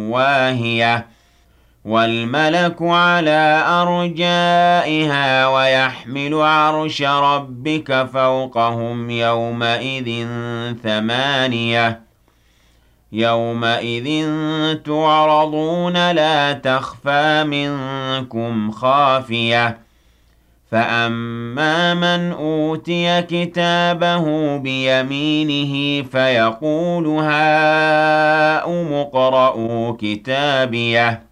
واهية والملك على أرجائها ويحمل عرش ربك فوقهم يومئذ ثمانية يومئذ تعرضون لا تخفى منكم خافية فأما من أوتي كتابه بيمينه فيقول هاؤم اقرءوا كتابيه